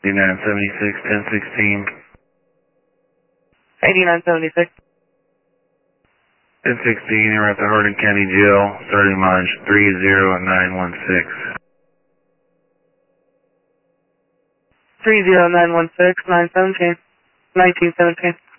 8976, 1016. 8976. 1016, you're at the Hardin County Jail, starting mileage 30916. 30916, 917, 1917.